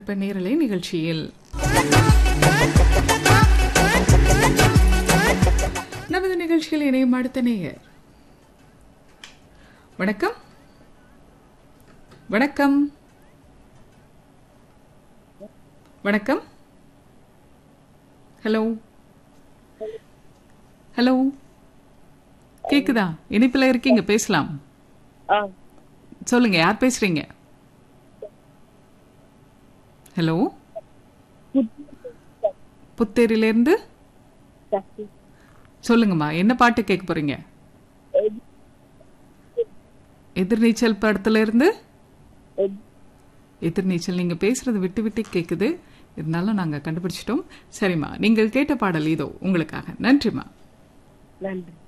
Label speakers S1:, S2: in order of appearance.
S1: இப்ப நேரலை நிகழ்ச்சியில் நமது நிகழ்ச்சியில் இணையும் அடுத்த நேயர். வணக்கம் வணக்கம் வணக்கம். ஹலோ ஹலோ, கேக்குதா? இணைப்புல இருக்கீங்க, பேசலாம். சொல்லுங்க, யார் பேசுறீங்க? ஹலோ, புத்தேரியில இருந்து சொல்லுங்கம்மா, என்ன பாட்டு கேட்க போறீங்க? எதிர்நீச்சல் படத்துல இருந்து. எதிர்நீச்சல், நீங்க பேசுறது விட்டு விட்டு கேக்குது, இருந்தாலும் நாங்க கண்டுபிடிச்சிட்டோம். சரிம்மா, நீங்கள் கேட்ட பாடல் இதோ உங்களுக்காக. நன்றிம்மா.
S2: நன்றி.